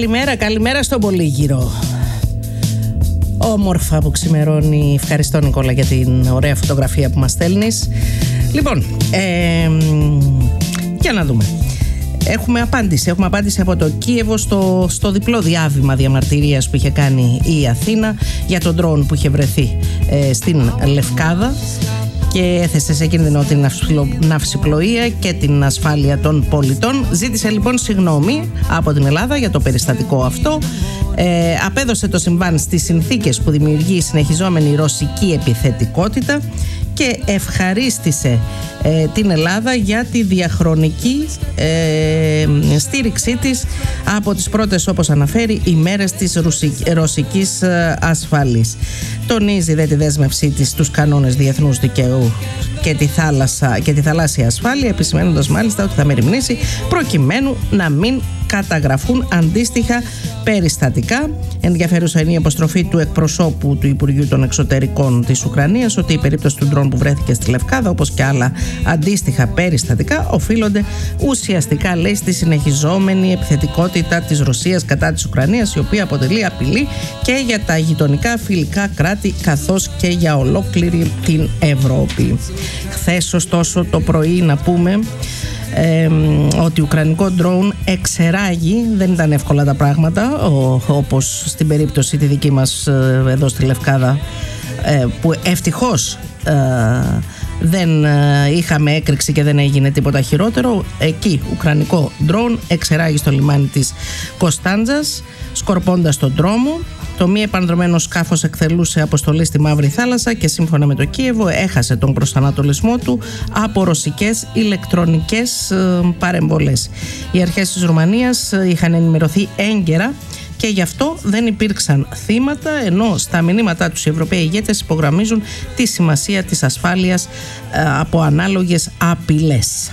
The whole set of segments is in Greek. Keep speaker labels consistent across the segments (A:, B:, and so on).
A: Καλημέρα στον Πολύγυρο. Όμορφα που ξημερώνει. Ευχαριστώ Νικόλα για την ωραία φωτογραφία που μας στέλνεις. Λοιπόν, για να δούμε. Έχουμε απάντηση από το Κίεβο στο διπλό διάβημα διαμαρτυρίας που είχε κάνει η Αθήνα για τον ντρόουν που είχε βρεθεί στην Λευκάδα και έθεσε σε κίνδυνο την ναυσιπλοεία και την ασφάλεια των πολιτών. Ζήτησε λοιπόν συγγνώμη από την Ελλάδα για το περιστατικό αυτό. Απέδωσε το συμβάν στις συνθήκες που δημιουργεί η συνεχιζόμενη ρωσική επιθετικότητα και ευχαρίστησε την Ελλάδα για τη διαχρονική στήριξή της από τις πρώτες, όπως αναφέρει, ημέρες της ρωσικής ασφάλειας. Τονίζει δε τη δέσμευσή της στους κανόνες διεθνούς δικαίου και τη θαλάσσια ασφάλεια, επισημαίνοντας μάλιστα ότι θα μεριμνήσει προκειμένου να μην καταγραφούν αντίστοιχα περιστατικά. Ενδιαφέρουσα είναι η αποστροφή του εκπροσώπου του Υπουργείου των Εξωτερικών της Ουκρανίας ότι η περίπτωση του ντρόουν που βρέθηκε στη Λευκάδα, όπως και άλλα αντίστοιχα περιστατικά, οφείλονται ουσιαστικά, λέει, στη συνεχιζόμενη επιθετικότητα της Ρωσίας κατά της Ουκρανίας, η οποία αποτελεί απειλή και για τα γειτονικά φιλικά κράτη καθώς και για ολόκληρη την Ευρώπη. Χθες, ωστόσο, το πρωί να πούμε ότι ουκρανικό ντρόουν εξεράγει. Δεν ήταν εύκολα τα πράγματα, όπως στην περίπτωση τη δική μας εδώ στη Λευκάδα, που ευτυχώς δεν είχαμε έκρηξη και δεν έγινε τίποτα χειρότερο. Εκεί ουκρανικό ντρόουν εξεράγει στο λιμάνι της Κωνσταντζας, σκορπώντας τον δρόμο. Το μη επανδρωμένο σκάφος εκθελούσε αποστολή στη Μαύρη Θάλασσα και σύμφωνα με το Κίεβο έχασε τον προσανατολισμό του από ρωσικές ηλεκτρονικές παρεμβολές. Οι αρχές της Ρουμανίας είχαν ενημερωθεί έγκαιρα και γι' αυτό δεν υπήρξαν θύματα, ενώ στα μηνύματά τους οι Ευρωπαίοι ηγέτες υπογραμμίζουν τη σημασία της ασφάλειας από ανάλογες απειλές.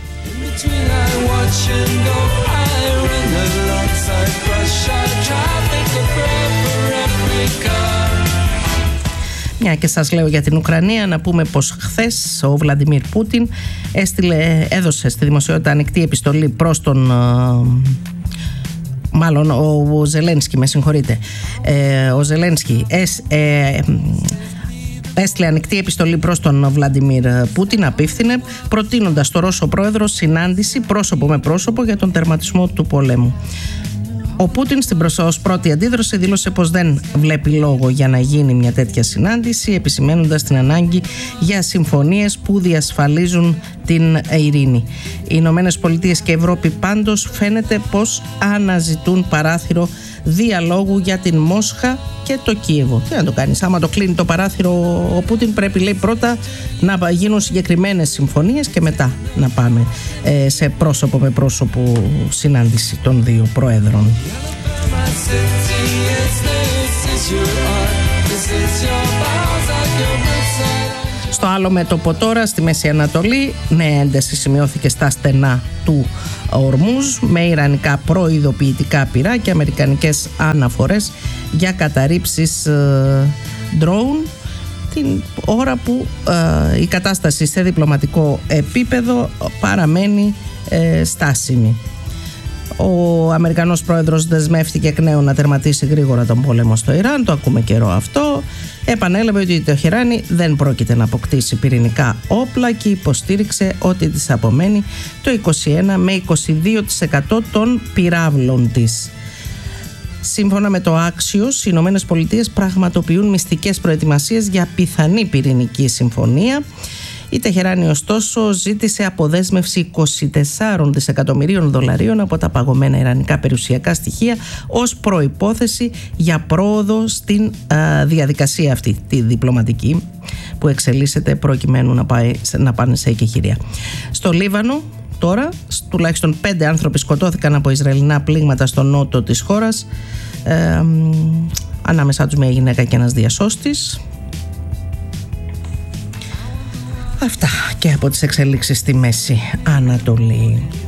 A: Μια και σας λέω για την Ουκρανία, να πούμε πως χθες ο Βλαντιμίρ Πούτιν έδωσε στη δημοσιότητα ανοιχτή επιστολή προς τον... Μάλλον ο Ζελένσκι, με συγχωρείτε. Ο Ζελένσκι έστειλε ανοιχτή επιστολή προς τον Βλαντιμίρ Πούτιν, απίφθινε, προτείνοντας στο Ρώσο πρόεδρο συνάντηση πρόσωπο με πρόσωπο για τον τερματισμό του πολέμου. Ο Πούτιν ως πρώτη αντίδραση δήλωσε πως δεν βλέπει λόγο για να γίνει μια τέτοια συνάντηση, επισημαίνοντας την ανάγκη για συμφωνίες που διασφαλίζουν την ειρήνη. Οι Ηνωμένες Πολιτείες και η Ευρώπη πάντως φαίνεται πως αναζητούν παράθυρο διαλόγου για την Μόσχα και το Κίεβο. Τι να το κάνεις, άμα το κλείνει το παράθυρο ο Πούτιν, πρέπει, λέει, πρώτα να γίνουν συγκεκριμένες συμφωνίες και μετά να πάμε σε πρόσωπο με πρόσωπο συνάντηση των δύο προέδρων. Στο άλλο μέτωπο τώρα, στη Μέση Ανατολή, νέα ένταση σημειώθηκε στα στενά του Ορμούζ με ιρανικά προειδοποιητικά πυρά και αμερικανικές αναφορές για καταρρίψεις ντρόουν, την ώρα που η κατάσταση σε διπλωματικό επίπεδο παραμένει στάσιμη. Ο Αμερικανός πρόεδρος δεσμεύτηκε εκ νέου να τερματίσει γρήγορα τον πόλεμο στο Ιράν, το ακούμε καιρό αυτό. Επανέλαβε ότι το Τεχεράνι δεν πρόκειται να αποκτήσει πυρηνικά όπλα και υποστήριξε ότι της απομένει το 21 με 22% των πυράβλων της. Σύμφωνα με το Axios, οι Ηνωμένες Πολιτείες πραγματοποιούν μυστικές προετοιμασίες για πιθανή πυρηνική συμφωνία. Η Τεχεράνη ωστόσο ζήτησε αποδέσμευση 24 δισεκατομμυρίων δολαρίων από τα παγωμένα ιρανικά περιουσιακά στοιχεία ως προϋπόθεση για πρόοδο στην διαδικασία αυτή τη διπλωματική που εξελίσσεται προκειμένου να πάνε σε εκεχηρία. Στο Λίβανο τώρα τουλάχιστον 5 άνθρωποι σκοτώθηκαν από ισραηλινά πλήγματα στο νότο της χώρας, ανάμεσά τους μια γυναίκα και ένας διασώστης. Αυτά και από τις εξελίξεις στη Μέση Ανατολή.